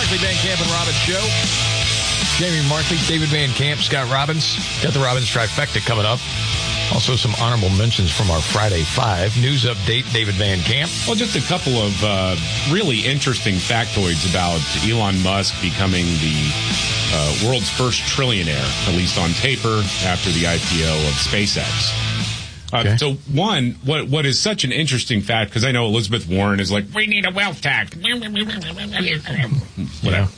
Markley, Van Camp, and Robbins show. Jamie Markley, David Van Camp, Scott Robbins. Got the Robbins trifecta coming up. Also some honorable mentions from our Friday 5. News update, David Van Camp. Well, just a couple of really interesting factoids about Elon Musk becoming the world's first trillionaire, at least on paper, after the IPO of SpaceX. Okay. So, one, what is such an interesting fact, because I know Elizabeth Warren is like, we need a wealth tax. Whatever.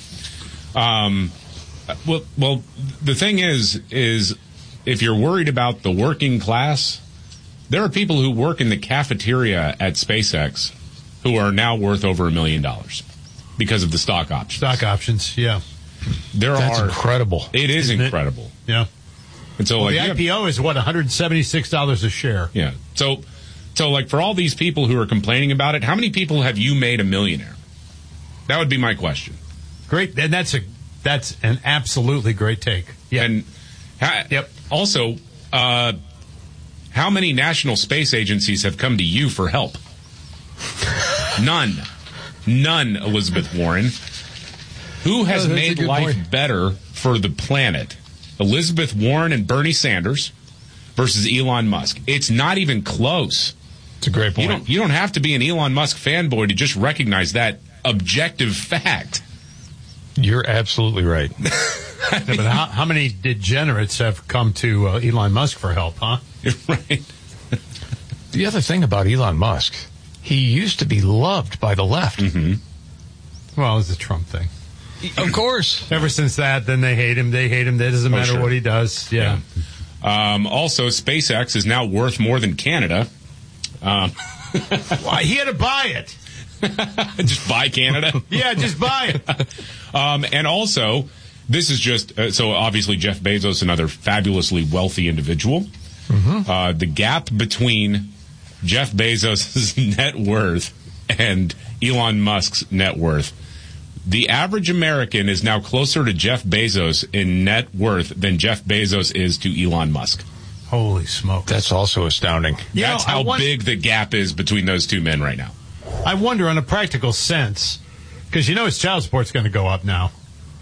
Well, the thing is if you're worried about the working class, there are people who work in the cafeteria at SpaceX who are now worth over $1 million because of the stock options. Stock options, yeah. That's incredible. It is incredible. Yeah. And so, the IPO is what, $176 a share. Yeah. So like for all these people who are complaining about it, how many people have you made a millionaire? That would be my question. Great, and that's an absolutely great take. Yeah. And also, how many national space agencies have come to you for help? None, Elizabeth Warren. Who has made life better for the planet? Elizabeth Warren and Bernie Sanders versus Elon Musk. It's not even close. It's a great point. You don't have to be an Elon Musk fanboy to just recognize that objective fact. You're absolutely right. Yeah, but how many degenerates have come to Elon Musk for help, huh? Right. The other thing about Elon Musk, he used to be loved by the left. Mm-hmm. Well, it's the Trump thing. Of course. Ever since that, then they hate him. That doesn't matter what he does. Yeah. Also, SpaceX is now worth more than Canada. Why, he had to buy it. Just buy Canada? Yeah, just buy it. And also, this is just, so obviously Jeff Bezos, another fabulously wealthy individual. Mm-hmm. The gap between Jeff Bezos' net worth and Elon Musk's net worth. The average American is now closer to Jeff Bezos in net worth than Jeff Bezos is to Elon Musk. Holy smoke. That's also astounding. That's how big the gap is between those two men right now. I wonder, on a practical sense, because his child support's going to go up now.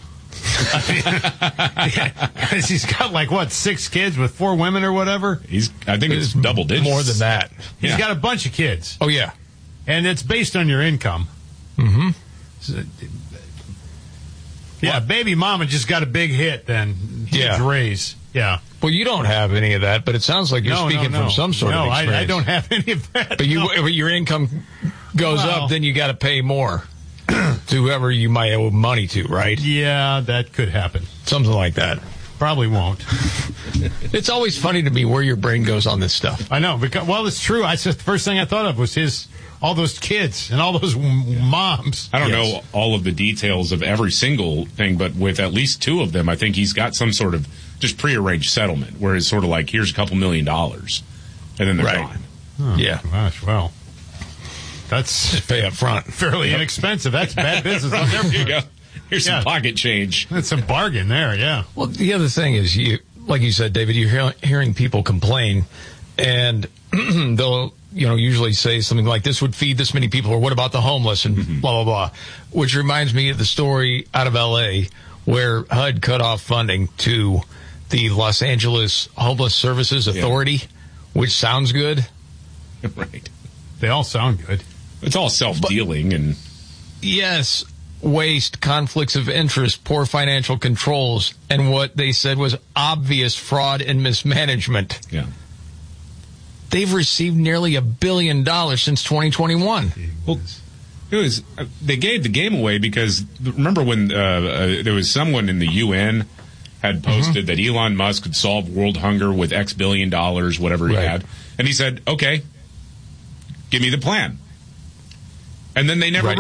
Because he's got 6 kids with 4 women or whatever. I think it's double digits. More than that. He's got a bunch of kids. Oh, yeah. And it's based on your income. Mm-hmm. So, baby mama just got a big hit then. Huge raise. Yeah. Well, you don't have any of that, but it sounds like you're speaking from some sort of experience. No, I don't have any of that. But your income goes up, then you got to pay more to whoever you might owe money to, right? Yeah, that could happen. Something like that. Probably won't. It's always funny to me where your brain goes on this stuff. I know. Because, it's true. The first thing I thought of was all those kids and all those moms. I don't know all of the details of every single thing, but with at least 2 of them, I think he's got some sort of just prearranged settlement where it's sort of like, here's a couple $1 million, and then they're gone. Oh, yeah. Gosh, well, that's just pay up front. Fairly inexpensive. That's bad business on their part. Here you go. Here's some pocket change. That's some bargain there, yeah. Well, the other thing is, like you said, David, you're hearing people complain, and they'll usually say something like, this would feed this many people, or what about the homeless, and blah, blah, blah, which reminds me of the story out of L.A. where HUD cut off funding to the Los Angeles Homeless Services Authority, which sounds good. Right. They all sound good. It's all self-dealing and... Yes, waste, conflicts of interest, poor financial controls, and what they said was obvious fraud and mismanagement. Yeah. They've received nearly $1 billion since 2021. Well, they gave the game away because remember when there was someone in the UN had posted that Elon Musk could solve world hunger with X billion dollars, whatever he had, and he said, "Okay, give me the plan," and then they never